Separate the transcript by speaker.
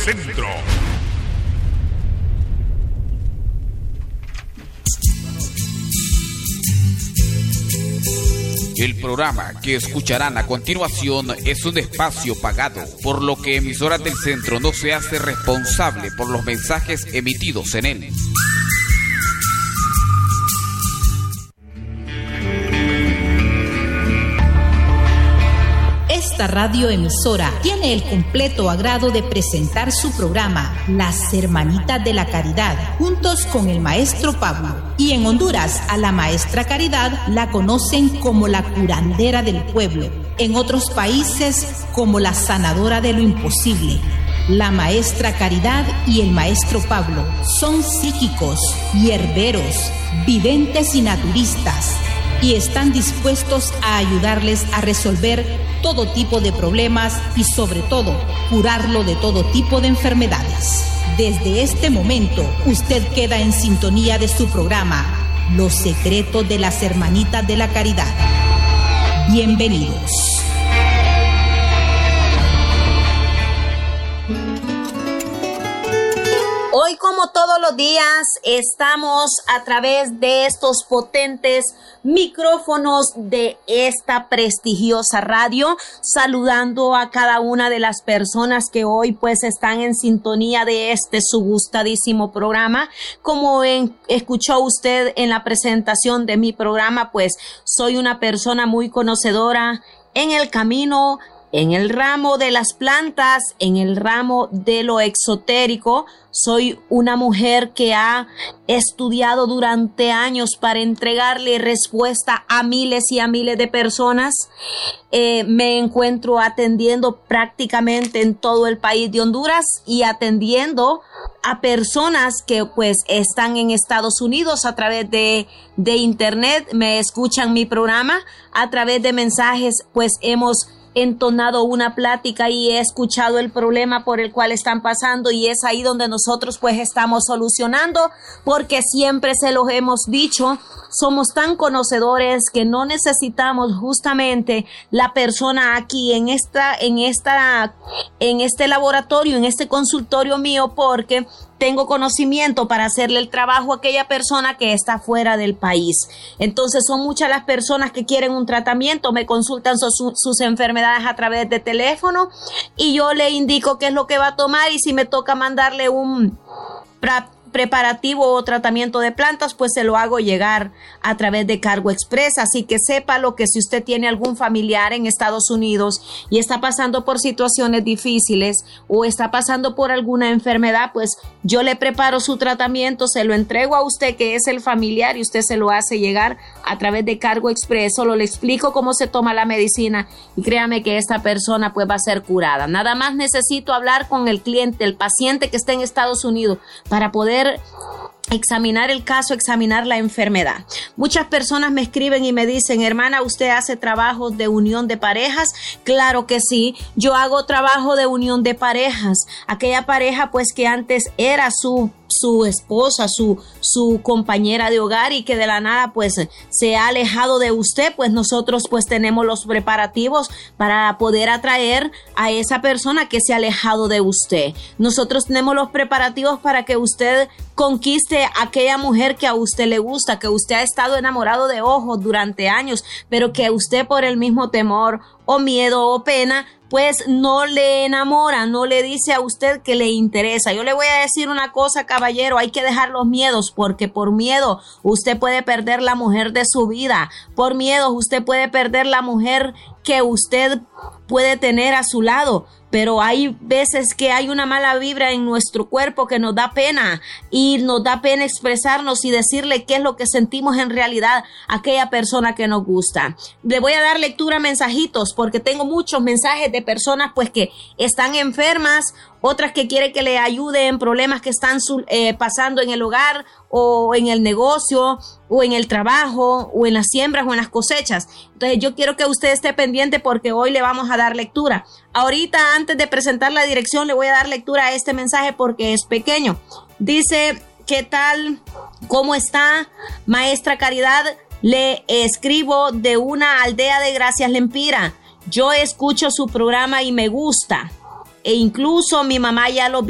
Speaker 1: Centro. El programa que escucharán a continuación es un espacio pagado, por lo que Emisoras del Centro no se hace responsable por los mensajes emitidos en él.
Speaker 2: Esta radioemisora tiene el completo agrado de presentar su programa Las Hermanitas de la Caridad, juntos con el maestro Pablo. Y en Honduras, a la maestra Caridad la conocen como la curandera del pueblo. En otros países, como la sanadora de lo imposible. La maestra Caridad y el maestro Pablo son psíquicos, hierberos, videntes y naturistas, y están dispuestos a ayudarles a resolver todo tipo de problemas y sobre todo curarlo de todo tipo de enfermedades. Desde este momento usted queda en sintonía de su programa Los Secretos de las Hermanitas de la Caridad. Bienvenidos.
Speaker 3: Hoy, como todos los días, estamos a través de estos potentes micrófonos de esta prestigiosa radio, saludando a cada una de las personas que hoy pues están en sintonía de su gustadísimo programa. Como escuchó usted en la presentación de mi programa, pues soy una persona muy conocedora en el camino, en el ramo de las plantas, en el ramo de lo exotérico. Soy una mujer que ha estudiado durante años para entregarle respuesta a miles y a miles de personas. Me encuentro atendiendo prácticamente en todo el país de Honduras y atendiendo a personas que pues están en Estados Unidos a través de internet. Me escuchan mi programa a través de mensajes, pues hemos entonado una plática y he escuchado el problema por el cual están pasando, y es ahí donde nosotros pues estamos solucionando, porque siempre se los hemos dicho, somos tan conocedores que no necesitamos justamente la persona aquí en este laboratorio, en este consultorio mío, porque tengo conocimiento para hacerle el trabajo a aquella persona que está fuera del país. Entonces son muchas las personas que quieren un tratamiento, me consultan sus enfermedades a través de teléfono y yo le indico qué es lo que va a tomar, y si me toca mandarle un preparativo o tratamiento de plantas, pues se lo hago llegar a través de cargo express. Así que sépalo, que si usted tiene algún familiar en Estados Unidos y está pasando por situaciones difíciles o está pasando por alguna enfermedad, pues yo le preparo su tratamiento, se lo entrego a usted que es el familiar y usted se lo hace llegar a través de cargo express. Solo le explico cómo se toma la medicina y créame que esta persona pues va a ser curada. Nada más necesito hablar con el cliente, el paciente que está en Estados Unidos, para poder examinar el caso, examinar la enfermedad. Muchas personas me escriben y me dicen: hermana, ¿usted hace trabajos de unión de parejas? Claro que sí, yo hago trabajo de unión de parejas. Aquella pareja pues que antes era su esposa, su compañera de hogar, y que de la nada pues se ha alejado de usted, pues nosotros pues tenemos los preparativos para poder atraer a esa persona que se ha alejado de usted. Nosotros tenemos los preparativos para que usted conquiste a aquella mujer que a usted le gusta, que usted ha estado enamorado de ojos durante años, pero que usted por el mismo temor o miedo o pena pues no le enamora, no le dice a usted que le interesa. Yo le voy a decir una cosa, caballero, hay que dejar los miedos, porque por miedo usted puede perder la mujer de su vida, por miedo usted puede perder la mujer que usted puede tener a su lado. Pero hay veces que hay una mala vibra en nuestro cuerpo que nos da pena, y nos da pena expresarnos y decirle qué es lo que sentimos en realidad a aquella persona que nos gusta. Le voy a dar lectura a mensajitos, porque tengo muchos mensajes de personas pues que están enfermas, otras que quieren que le ayude en problemas que están pasando en el hogar o en el negocio o en el trabajo o en las siembras o en las cosechas. Entonces yo quiero que usted esté pendiente, porque hoy le vamos a dar lectura. Ahorita, antes de presentar la dirección, le voy a dar lectura a este mensaje porque es pequeño. Dice: ¿qué tal? ¿Cómo está, maestra Caridad? Le escribo de una aldea de Gracias Lempira. Yo escucho su programa y me gusta. E incluso mi mamá ya lo